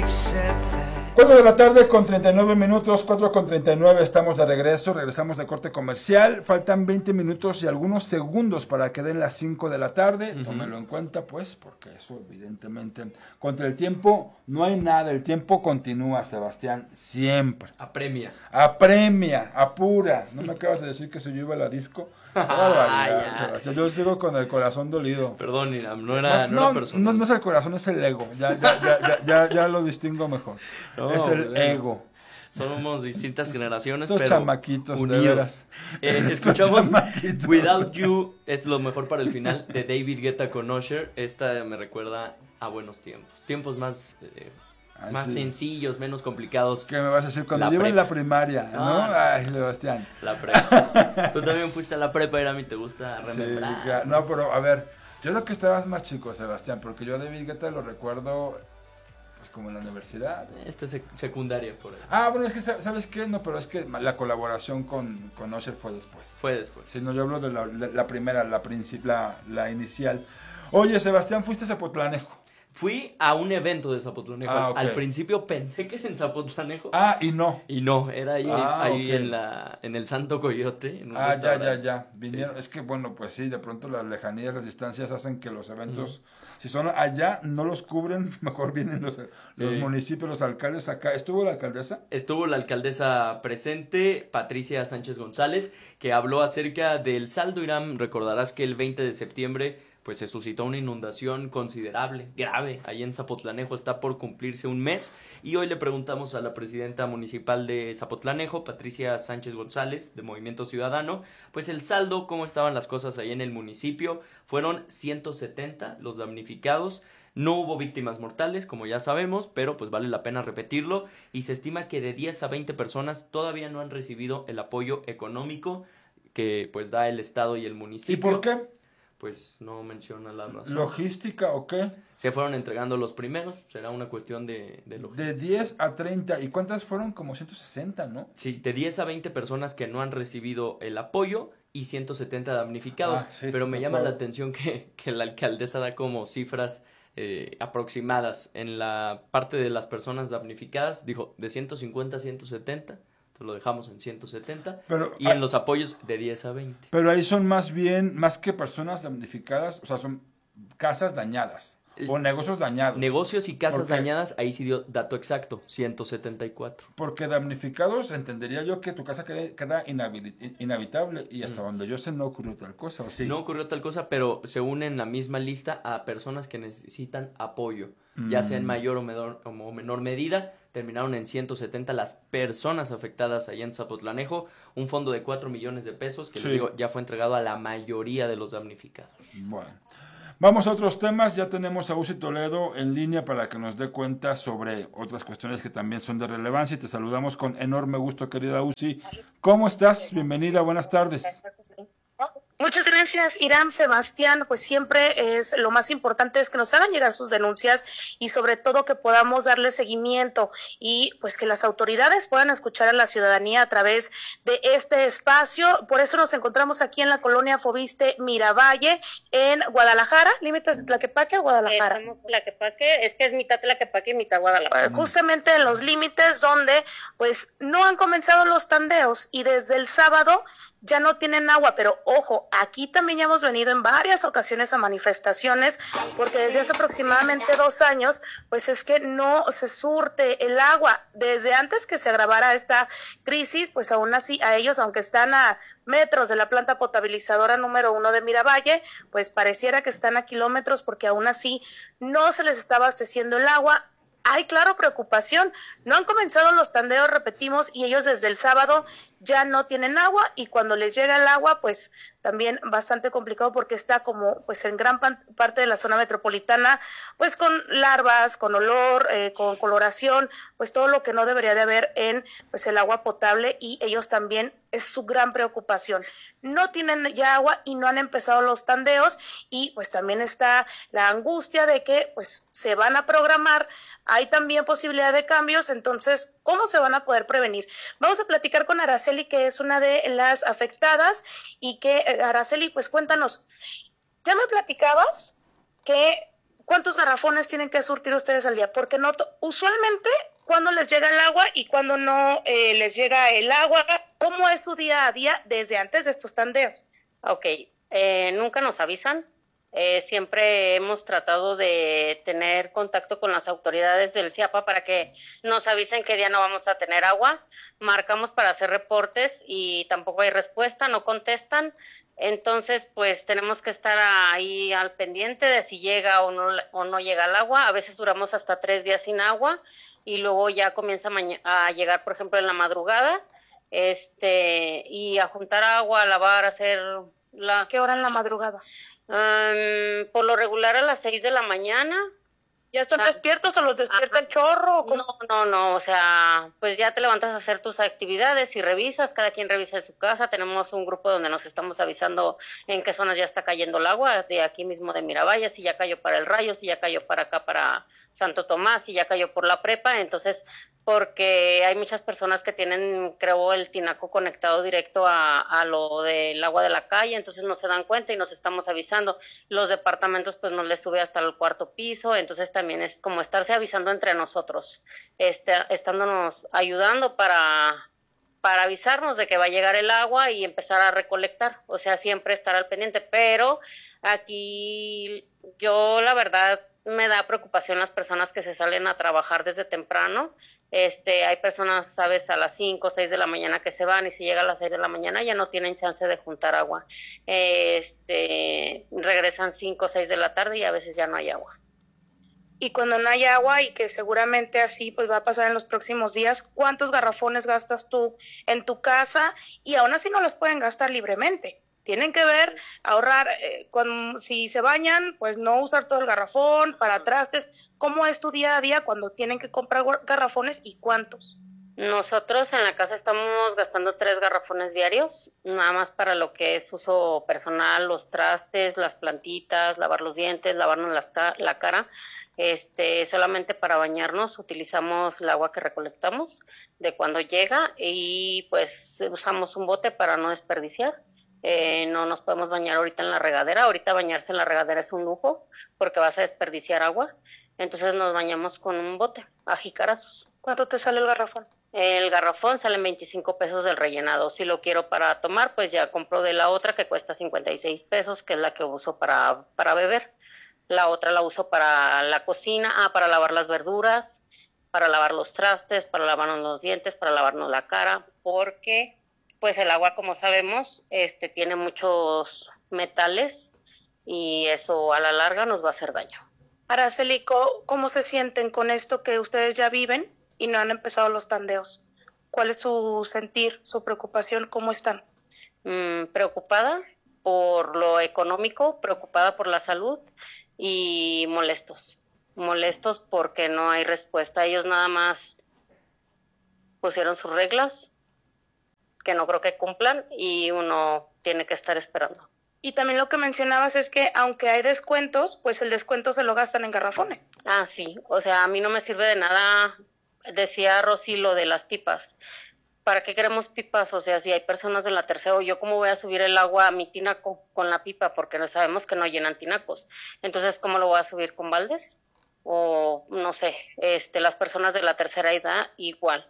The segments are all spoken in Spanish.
4 de la tarde con 39 minutos, 4 con 39, estamos de regreso, regresamos de corte comercial, faltan 20 minutos y algunos segundos para que den las 5 de la tarde, tómelo en cuenta pues, porque eso evidentemente, contra el tiempo no hay nada, el tiempo continúa, Sebastián, siempre. Apremia, apura, ¿no me acabas de decir que se yo iba a la disco? Sebastián, yo sigo con el corazón dolido. Perdón, Iram, no era personal. No es el corazón, es el ego, ya lo distingo mejor. No, es el ego. Somos distintas generaciones, Estos pero chamaquitos, unidos. De veras. Escuchamos Without You es lo mejor para el final de David Guetta con Usher. Esta me recuerda a buenos tiempos más sí. sencillos, menos complicados. ¿Qué me vas a decir? Cuando yo iba en la primaria, ¿no? Ay, Sebastián. La prepa. Tú también fuiste a la prepa, Iram, y te gusta remembrar. Sí, no, pero a ver, yo creo que estabas más chico, Sebastián, porque yo a David Guetta lo recuerdo pues como en la universidad. Secundaria por ahí. Bueno, es que, ¿sabes qué? No, pero es que la colaboración con Usher fue después. Sí, no, yo hablo de la primera, la inicial. Oye, Sebastián, ¿fuiste a Zapotlanejo? Fui a un evento de Zapotlanejo. Okay. Al principio pensé que era en Zapotlanejo. Y no. Y no, era ahí okay. en el Santo Coyote. En un ya. Vinieron. Sí. Es que, bueno, pues sí, de pronto las lejanías, las distancias hacen que los eventos, si son allá, no los cubren, mejor vienen los municipios, los alcaldes acá. ¿Estuvo la alcaldesa? Estuvo la alcaldesa presente, Patricia Sánchez González, que habló acerca del saldo. Iram, recordarás que el 20 de septiembre pues se suscitó una inundación considerable, grave, ahí en Zapotlanejo. Está por cumplirse un mes y hoy le preguntamos a la presidenta municipal de Zapotlanejo, Patricia Sánchez González, de Movimiento Ciudadano, pues el saldo, cómo estaban las cosas ahí en el municipio. Fueron 170 los damnificados. No hubo víctimas mortales, como ya sabemos, pero pues vale la pena repetirlo, y se estima que de 10 a 20 personas todavía no han recibido el apoyo económico que pues da el estado y el municipio. ¿Y por qué? Pues no menciona la razón. ¿Logística o qué? Se fueron entregando los primeros, será una cuestión de logística. De 10 a 30, ¿y cuántas fueron? Como 160, ¿no? Sí, de 10 a 20 personas que no han recibido el apoyo y 170 damnificados, sí, pero me llama la atención que la alcaldesa da como cifras aproximadas. En la parte de las personas damnificadas, dijo de 150 a 170, lo dejamos en 170, y en los apoyos de 10 a 20. Pero ahí son más que personas damnificadas, o sea, son casas dañadas o negocios dañados. Negocios y casas dañadas, ahí sí dio dato exacto, 174. Porque damnificados, entendería yo que tu casa queda inhabitable y hasta donde yo sé no ocurrió tal cosa, ¿o sí? No ocurrió tal cosa, pero se une en la misma lista a personas que necesitan apoyo, ya sea en mayor o menor medida. Terminaron en 170 las personas afectadas allá en Zapotlanejo, un fondo de 4 millones de pesos que les digo, ya fue entregado a la mayoría de los damnificados. Bueno, vamos a otros temas. Ya tenemos a Uzi Toledo en línea para que nos dé cuenta sobre otras cuestiones que también son de relevancia, y te saludamos con enorme gusto, querida Uzi. ¿Cómo estás? Bienvenida, buenas tardes. Muchas gracias, Iram, Sebastián. Pues siempre es lo más importante es que nos hagan llegar sus denuncias y sobre todo que podamos darle seguimiento y pues que las autoridades puedan escuchar a la ciudadanía a través de este espacio. Por eso nos encontramos aquí en la colonia Fobiste Miravalle, en Guadalajara, límites de Tlaquepaque o Guadalajara. Somos Tlaquepaque, es que es mitad Tlaquepaque y mitad Guadalajara. Justamente en los límites donde pues no han comenzado los tandeos y desde el sábado ya no tienen agua, pero ojo, aquí también ya hemos venido en varias ocasiones a manifestaciones, porque desde hace aproximadamente 2 años, pues es que no se surte el agua. Desde antes que se agravara esta crisis, pues aún así a ellos, aunque están a metros de la planta potabilizadora número 1 de Miravalle, pues pareciera que están a kilómetros, porque aún así no se les está abasteciendo el agua. Hay, claro, preocupación. No han comenzado los tandeos, repetimos, y ellos desde el sábado ya no tienen agua, y cuando les llega el agua, pues también bastante complicado porque está como pues en gran parte de la zona metropolitana, pues con larvas, con olor, con coloración, pues todo lo que no debería de haber en pues el agua potable, y ellos también es su gran preocupación. No tienen ya agua y no han empezado los tandeos, y pues también está la angustia de que pues se van a programar. Hay también posibilidad de cambios, entonces, ¿cómo se van a poder prevenir? Vamos a platicar con Araceli, que es una de las afectadas, y que, Araceli, pues cuéntanos, ya me platicabas que ¿cuántos garrafones tienen que surtir ustedes al día? Porque usualmente cuando les llega el agua y cuando no les llega el agua, ¿cómo es su día a día desde antes de estos tandeos? Ok, nunca nos avisan. Siempre hemos tratado de tener contacto con las autoridades del CIAPA para que nos avisen qué día no vamos a tener agua. Marcamos para hacer reportes y tampoco hay respuesta, no contestan. Entonces, pues tenemos que estar ahí al pendiente de si llega o no llega el agua. A veces duramos hasta 3 días sin agua y luego ya comienza a llegar, por ejemplo, en la madrugada, y a juntar agua, a lavar, a hacer la... ¿Qué hora en la madrugada? Por lo regular a las 6 de la mañana. ¿Ya están despiertos o los despierta el chorro? No, o sea, pues ya te levantas a hacer tus actividades y revisas, cada quien revisa en su casa. Tenemos un grupo donde nos estamos avisando en qué zonas ya está cayendo el agua, de aquí mismo de Miravalle, si ya cayó para el Rayo, si ya cayó para acá, para Santo Tomás, si ya cayó por la prepa. Entonces, porque hay muchas personas que tienen, creo, el tinaco conectado directo a lo del agua de la calle, entonces no se dan cuenta y nos estamos avisando. Los departamentos pues no les sube hasta el 4º piso, entonces también es como estarse avisando entre nosotros, estándonos ayudando para avisarnos de que va a llegar el agua y empezar a recolectar, o sea, siempre estar al pendiente. Pero aquí yo la verdad me da preocupación las personas que se salen a trabajar desde temprano. Hay personas, sabes, a las 5 o 6 de la mañana que se van, y si llega a las 6 de la mañana ya no tienen chance de juntar agua. Regresan 5 o 6 de la tarde y a veces ya no hay agua. Y cuando no hay agua, y que seguramente así pues va a pasar en los próximos días, ¿cuántos garrafones gastas tú en tu casa? Y aún así no los pueden gastar libremente. Tienen que ver, ahorrar, si se bañan, pues no usar todo el garrafón, para trastes. ¿Cómo es tu día a día cuando tienen que comprar garrafones y cuántos? Nosotros en la casa estamos gastando 3 garrafones diarios, nada más para lo que es uso personal, los trastes, las plantitas, lavar los dientes, lavarnos la cara. Solamente para bañarnos utilizamos el agua que recolectamos de cuando llega, y pues usamos un bote para no desperdiciar. No nos podemos bañar ahorita en la regadera. Ahorita bañarse en la regadera es un lujo porque vas a desperdiciar agua. Entonces nos bañamos con un bote, a jicarazos. ¿Cuánto te sale el garrafón? El garrafón sale en 25 pesos del rellenado. Si lo quiero para tomar, pues ya compro de la otra, que cuesta 56 pesos, que es la que uso para beber. La otra la uso para la cocina, para lavar las verduras, para lavar los trastes, para lavarnos los dientes, para lavarnos la cara, porque pues el agua, como sabemos, tiene muchos metales y eso a la larga nos va a hacer daño. Araceli, ¿cómo se sienten con esto que ustedes ya viven y no han empezado los tandeos? ¿Cuál es su sentir, su preocupación? ¿Cómo están? Preocupada por lo económico, preocupada por la salud y molestos porque no hay respuesta. Ellos nada más pusieron sus reglas, que no creo que cumplan, y uno tiene que estar esperando. Y también lo que mencionabas es que aunque hay descuentos, pues el descuento se lo gastan en garrafones. Ah, sí, o sea, a mí no me sirve de nada, decía Rosy, lo de las pipas. ¿Para qué queremos pipas? O sea, si hay personas de la tercera, ¿yo cómo voy a subir el agua a mi tinaco con la pipa? Porque no sabemos que no llenan tinacos. Entonces, ¿cómo lo voy a subir con baldes? O no sé, las personas de la tercera edad igual.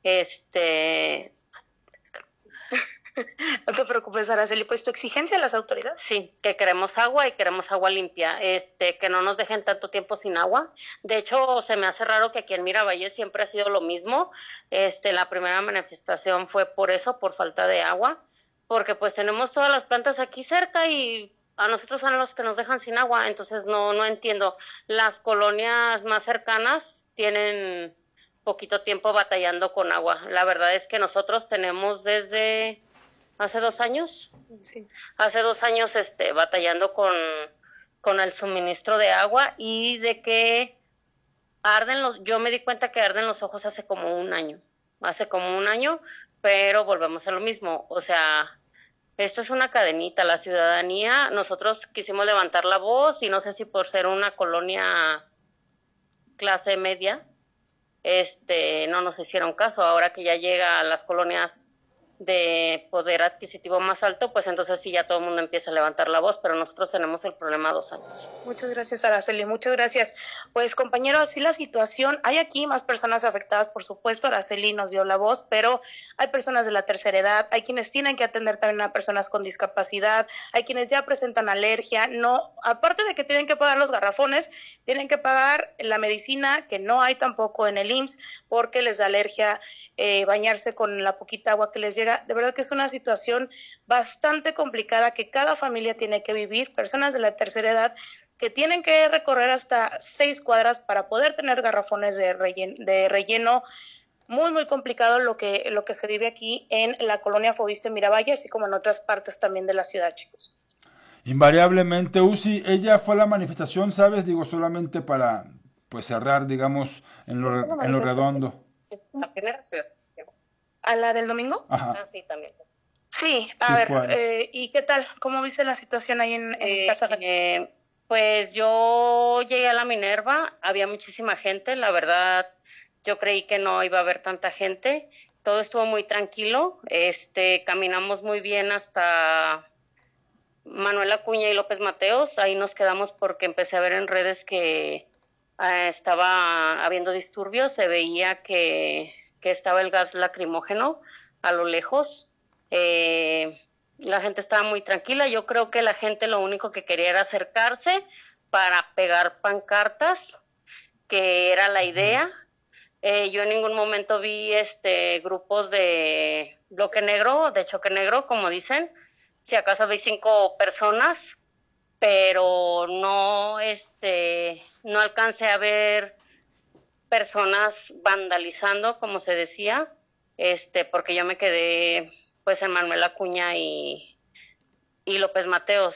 No te preocupes, Araceli, pues tu exigencia a las autoridades. Sí, que queremos agua y queremos agua limpia, que no nos dejen tanto tiempo sin agua. De hecho, se me hace raro que aquí en Miravalle siempre ha sido lo mismo. La primera manifestación fue por eso, por falta de agua, porque pues tenemos todas las plantas aquí cerca y a nosotros son los que nos dejan sin agua. Entonces no entiendo. Las colonias más cercanas tienen poquito tiempo batallando con agua. La verdad es que nosotros tenemos desde hace 2 años, Sí. hace 2 años batallando con el suministro de agua, y de que yo me di cuenta que arden los ojos hace como un año, pero volvemos a lo mismo. O sea, esto es una cadenita. La ciudadanía, nosotros quisimos levantar la voz, y no sé si por ser una colonia clase media, no nos hicieron caso. Ahora que ya llega a las colonias de poder adquisitivo más alto, pues entonces sí ya todo el mundo empieza a levantar la voz, pero nosotros tenemos el problema 2 años. Muchas gracias, Araceli, muchas gracias. Pues compañero, así la situación, hay aquí más personas afectadas, por supuesto, Araceli nos dio la voz, pero hay personas de la tercera edad, hay quienes tienen que atender también a personas con discapacidad, hay quienes ya presentan alergia, no, aparte de que tienen que pagar los garrafones, tienen que pagar la medicina, que no hay tampoco en el IMSS, porque les da alergia bañarse con la poquita agua que les llega. De verdad que es una situación bastante complicada que cada familia tiene que vivir, personas de la tercera edad que tienen que recorrer hasta 6 cuadras para poder tener garrafones de relleno. Muy, muy complicado lo que se vive aquí en la colonia Fobiste Miravalle, así como en otras partes también de la ciudad, chicos. Invariablemente, Uzi, ella fue a la manifestación, ¿sabes? Digo, solamente para pues cerrar, digamos, en lo redondo. Sí, la primera ciudad. ¿A la del domingo? Ajá. Ah, sí, también. Sí, Sí, ver, ¿y qué tal? ¿Cómo viste la situación ahí en Casa Jalisco? Pues yo llegué a la Minerva, había muchísima gente, la verdad yo creí que no iba a haber tanta gente, todo estuvo muy tranquilo, caminamos muy bien hasta Manuel Acuña y López Mateos, ahí nos quedamos porque empecé a ver en redes que estaba habiendo disturbios, se veía que estaba el gas lacrimógeno a lo lejos, la gente estaba muy tranquila, yo creo que la gente lo único que quería era acercarse para pegar pancartas, que era la idea. Yo en ningún momento vi grupos de bloque negro, de choque negro, como dicen, si acaso vi 5 personas, pero no alcancé a ver personas vandalizando, como se decía, porque yo me quedé pues en Manuel Acuña y López Mateos,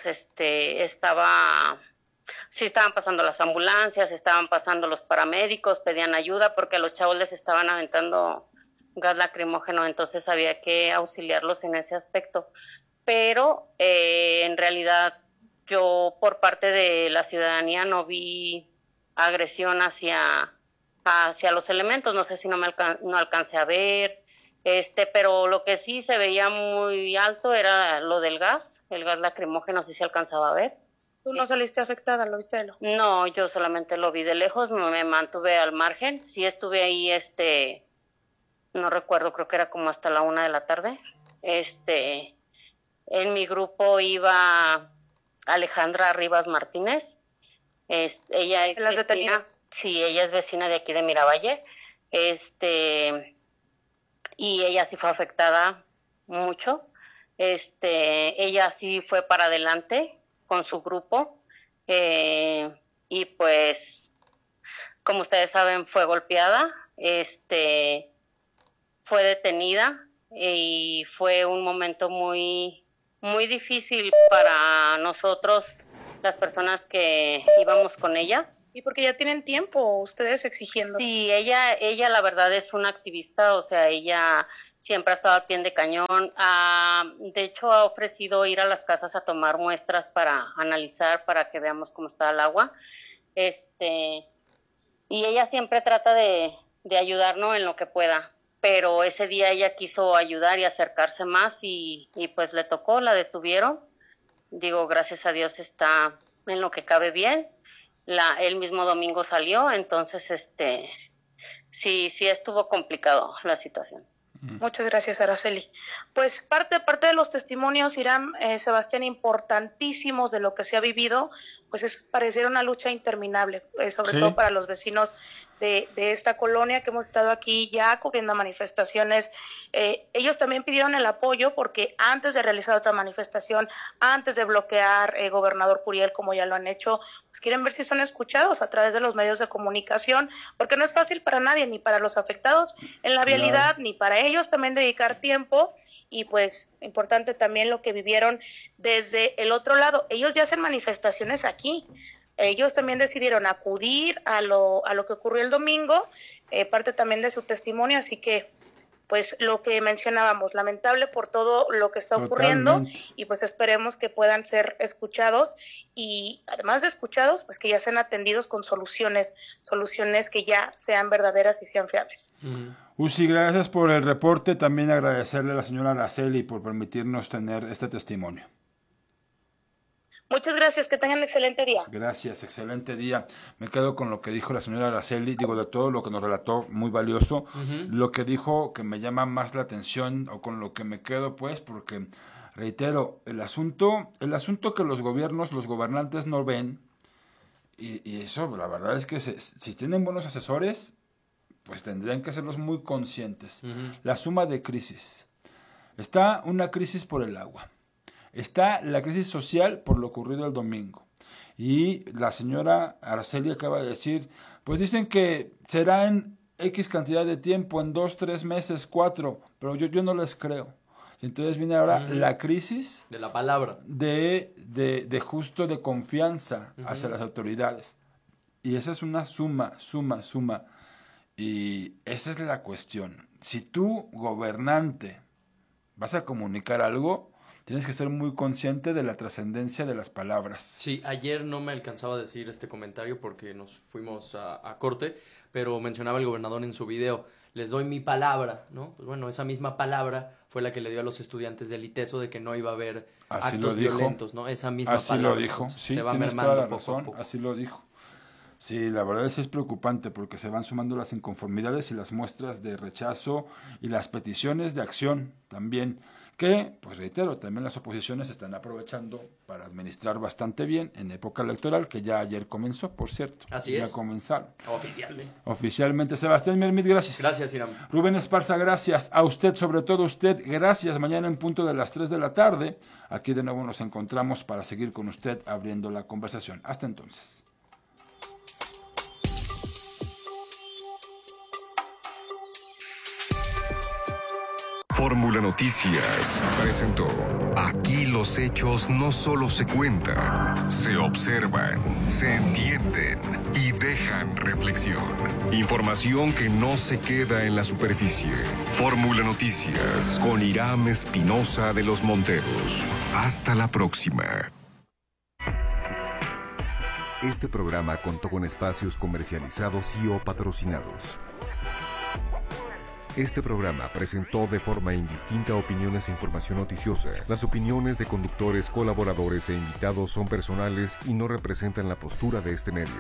sí estaban pasando las ambulancias, estaban pasando los paramédicos, pedían ayuda porque a los chavos les estaban aventando gas lacrimógeno, entonces había que auxiliarlos en ese aspecto. Pero en realidad yo por parte de la ciudadanía no vi agresión hacia los elementos, no sé si no alcancé a ver, pero lo que sí se veía muy alto era lo del gas, el gas lacrimógeno sí se alcanzaba a ver. ¿Tú no saliste afectada, lo viste de lejos? No, yo solamente lo vi de lejos, me mantuve al margen, sí estuve ahí, no recuerdo, creo que era como hasta la 1 de la tarde, en mi grupo iba Alejandra Rivas Martínez, ella es ¿Las detenidas? Sí, ella es vecina de aquí de Miravalle, y ella sí fue afectada mucho, ella sí fue para adelante con su grupo, y pues, como ustedes saben, fue golpeada, fue detenida, y fue un momento muy, muy difícil para nosotros, las personas que íbamos con ella. Y porque ya tienen tiempo ustedes exigiendo. Sí, ella la verdad es una activista, o sea, ella siempre ha estado al pie de cañón. De hecho, ha ofrecido ir a las casas a tomar muestras para analizar, para que veamos cómo está el agua. Y ella siempre trata de ayudarnos en lo que pueda. Pero ese día ella quiso ayudar y acercarse más y pues le tocó, la detuvieron. Digo, gracias a Dios está en lo que cabe bien. El mismo domingo salió, entonces sí estuvo complicado la situación. Muchas gracias, Araceli. Pues parte de los testimonios, Irán, Sebastián, importantísimos de lo que se ha vivido, pues pareciera una lucha interminable, sobre todo para los vecinos de esta colonia que hemos estado aquí ya cubriendo manifestaciones. Ellos también pidieron el apoyo porque antes de realizar otra manifestación, antes de bloquear gobernador Curiel, como ya lo han hecho, pues quieren ver si son escuchados a través de los medios de comunicación, porque no es fácil para nadie, ni para los afectados en la vialidad, ni para ellos también dedicar tiempo, y pues importante también lo que vivieron desde el otro lado. Ellos ya hacen manifestaciones aquí. Ellos también decidieron acudir a lo que ocurrió el domingo, parte también de su testimonio, así que pues lo que mencionábamos, lamentable por todo lo que está ocurriendo. Totalmente. Y pues esperemos que puedan ser escuchados y además de escuchados, pues que ya sean atendidos con soluciones que ya sean verdaderas y sean fiables. Uzi, gracias por el reporte. También agradecerle a la señora Araceli por permitirnos tener este testimonio. Muchas gracias, que tengan un excelente día. Gracias, excelente día. Me quedo con lo que dijo la señora Araceli, digo, de todo lo que nos relató, muy valioso. Lo que dijo que me llama más la atención, o con lo que me quedo, pues, porque, reitero, el asunto que los gobiernos, los gobernantes no ven, y eso, la verdad es que si tienen buenos asesores, pues tendrían que serlos muy conscientes. La suma de crisis. Está una crisis por el agua. Está la crisis social por lo ocurrido el domingo. Y la señora Araceli acaba de decir, pues dicen que será en X cantidad de tiempo, en 2, 3 meses, 4, pero yo no les creo. Y entonces viene ahora la crisis de la palabra. De justo de confianza hacia las autoridades. Y esa es una suma. Y esa es la cuestión. Si tú, gobernante, vas a comunicar algo, tienes que ser muy consciente de la trascendencia de las palabras. Sí, ayer no me alcanzaba a decir este comentario porque nos fuimos a corte, pero mencionaba el gobernador en su video, les doy mi palabra, ¿no? Pues bueno, esa misma palabra fue la que le dio a los estudiantes del ITESO de que no iba a haber actos violentos, ¿no? Esa misma palabra. Así lo dijo, sí, se va tienes mermando toda la poco a razón, poco. así lo dijo. Sí, la verdad es preocupante porque se van sumando las inconformidades y las muestras de rechazo y las peticiones de acción también, que, pues reitero, también las oposiciones están aprovechando para administrar bastante bien en época electoral, que ya ayer comenzó, por cierto. Así ya es. comenzaron. Oficialmente. Sebastián Mermit, gracias. Gracias, Irán. Rubén Esparza, gracias. A usted, sobre todo usted, gracias. Mañana en punto de las 3 de la tarde, aquí de nuevo nos encontramos para seguir con usted abriendo la conversación. Hasta entonces. Fórmula Noticias presentó. Aquí los hechos no solo se cuentan, se observan, se entienden y dejan reflexión. Información que no se queda en la superficie. Fórmula Noticias con Irán Espinosa de los Monteros. Hasta la próxima. Este programa contó con espacios comercializados y o patrocinados. Este programa presentó de forma indistinta opiniones e información noticiosa. Las opiniones de conductores, colaboradores e invitados son personales y no representan la postura de este medio.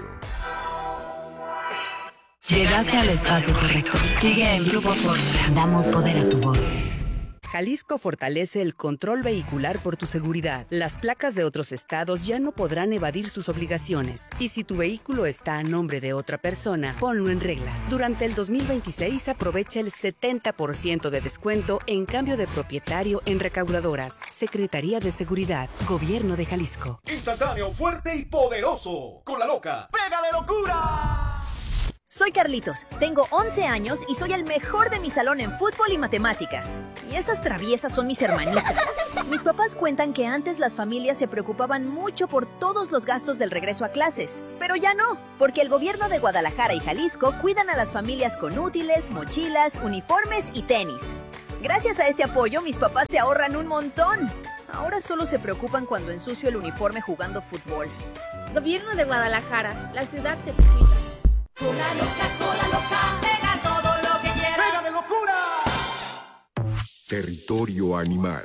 Llegaste al espacio correcto. Sigue el Grupo Fórmula. Damos poder a tu voz. Jalisco fortalece el control vehicular por tu seguridad. Las placas de otros estados ya no podrán evadir sus obligaciones. Y si tu vehículo está a nombre de otra persona, ponlo en regla. Durante el 2026 aprovecha el 70% de descuento en cambio de propietario en recaudadoras. Secretaría de Seguridad, Gobierno de Jalisco. Instantáneo, fuerte y poderoso. Con la loca. ¡Pega de locura! Soy Carlitos, tengo 11 años y soy el mejor de mi salón en fútbol y matemáticas. Y esas traviesas son mis hermanitas. Mis papás cuentan que antes las familias se preocupaban mucho por todos los gastos del regreso a clases. Pero ya no, porque el gobierno de Guadalajara y Jalisco cuidan a las familias con útiles, mochilas, uniformes y tenis. Gracias a este apoyo, mis papás se ahorran un montón. Ahora solo se preocupan cuando ensucio el uniforme jugando fútbol. Gobierno de Guadalajara, la ciudad que te cuida. Con la loca, pega todo lo que quieras. ¡Pega de locura! Territorio animal.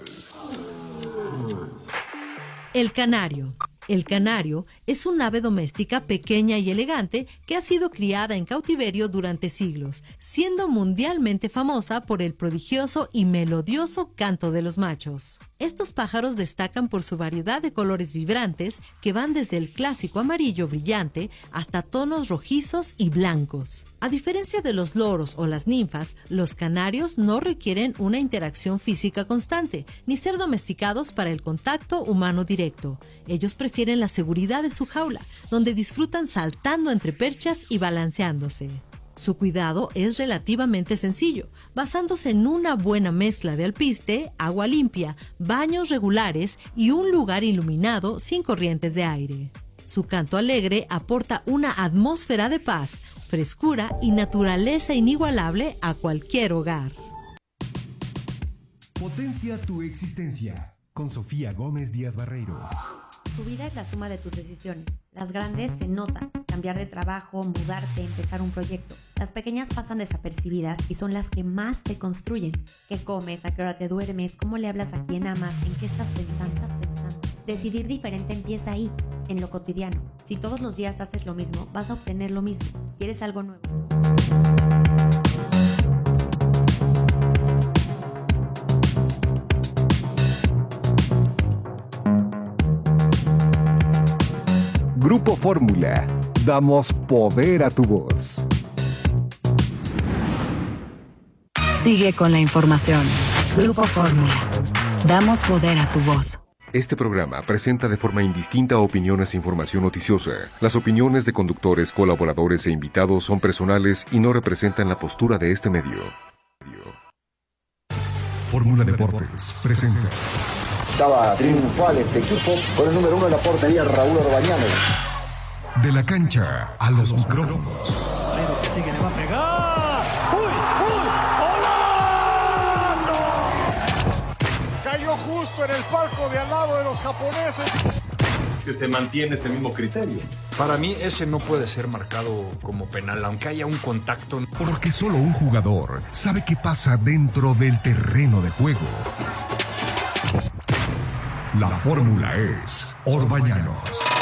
El canario. El canario es un ave doméstica pequeña y elegante que ha sido criada en cautiverio durante siglos, siendo mundialmente famosa por el prodigioso y melodioso canto de los machos. Estos pájaros destacan por su variedad de colores vibrantes que van desde el clásico amarillo brillante hasta tonos rojizos y blancos. A diferencia de los loros o las ninfas, los canarios no requieren una interacción física constante, ni ser domesticados para el contacto humano directo. Ellos prefieren la seguridad de su jaula, donde disfrutan saltando entre perchas y balanceándose. Su cuidado es relativamente sencillo, basándose en una buena mezcla de alpiste, agua limpia, baños regulares y un lugar iluminado sin corrientes de aire. Su canto alegre aporta una atmósfera de paz, frescura y naturaleza inigualable a cualquier hogar. Potencia tu existencia con Sofía Gómez Díaz Barreiro. Tu vida es la suma de tus decisiones. Las grandes se notan. Cambiar de trabajo, mudarte, empezar un proyecto. Las pequeñas pasan desapercibidas y son las que más te construyen. ¿Qué comes? ¿A qué hora te duermes? ¿Cómo le hablas a quien amas? ¿En qué estás pensando? Decidir diferente empieza ahí, en lo cotidiano. Si todos los días haces lo mismo, vas a obtener lo mismo. ¿Quieres algo nuevo? Grupo Fórmula. Damos poder a tu voz. Sigue con la información. Grupo Fórmula. Damos poder a tu voz. Este programa presenta de forma indistinta opiniones e información noticiosa. Las opiniones de conductores, colaboradores e invitados son personales y no representan la postura de este medio. Fórmula Deportes presenta. Estaba triunfal este equipo con el número 1 en la portería, Raúl Orbañanos. De la cancha a los micrófonos. Que sigue, le va a pegar. ¡Uy! Cayó justo en el palco de al lado de los japoneses. Que se mantiene ese mismo criterio. Para mí ese no puede ser marcado como penal, aunque haya un contacto. Porque solo un jugador sabe qué pasa dentro del terreno de juego. La fórmula es Orbañanos.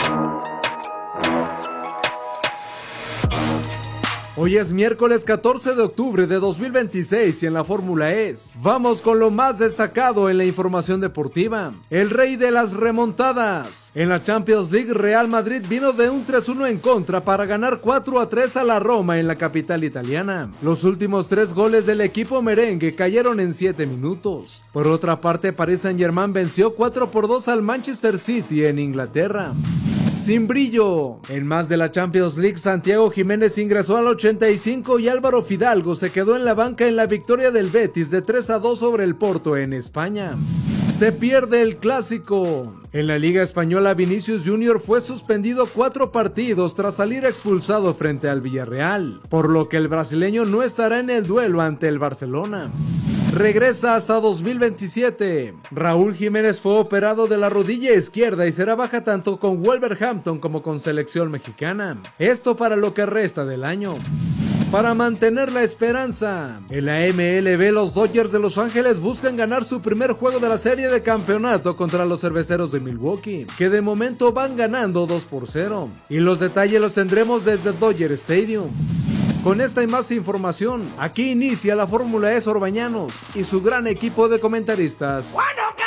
Hoy es miércoles 14 de octubre de 2026 y en la Fórmula es. Vamos con lo más destacado en la información deportiva. El rey de las remontadas. En la Champions League, Real Madrid vino de un 3-1 en contra para ganar 4-3 a la Roma en la capital italiana. Los últimos 3 goles del equipo merengue cayeron en 7 minutos. Por otra parte, Paris Saint-Germain venció 4-2 al Manchester City en Inglaterra. Sin brillo. En más de la Champions League, Santiago Jiménez ingresó al 85 y Álvaro Fidalgo se quedó en la banca en la victoria del Betis de 3-2 sobre el Porto en España. Se pierde el clásico. En la Liga Española, Vinicius Junior fue suspendido 4 partidos tras salir expulsado frente al Villarreal, por lo que el brasileño no estará en el duelo ante el Barcelona. Regresa hasta 2027. Raúl Jiménez fue operado de la rodilla izquierda y será baja tanto con Wolverhampton como con selección mexicana. Esto para lo que resta del año. Para mantener la esperanza, en la MLB los Dodgers de Los Ángeles buscan ganar su primer juego de la serie de campeonato contra los Cerveceros de Milwaukee, que de momento van ganando 2-0. Y los detalles los tendremos desde Dodger Stadium. Con esta y más información, aquí inicia la Fórmula E Orbañanos y su gran equipo de comentaristas. ¡Bueno!